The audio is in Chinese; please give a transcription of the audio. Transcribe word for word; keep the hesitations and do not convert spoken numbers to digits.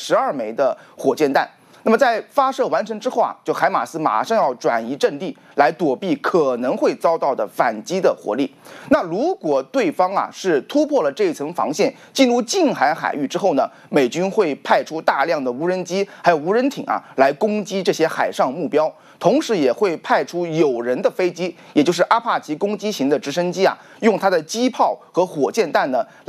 十二枚的火箭弹。那么在发射完成之后啊，就海马斯马上要转移阵地，来躲避可能会遭到的反击的火力。那如果对方啊是突破了这一层防线，进入近海海域之后呢，美军会派出大量的无人机还有无人艇啊来攻击这些海上目标，同时也会派出有人的飞机，也就是阿帕奇攻击型的直升机啊，用它的机炮和火箭弹呢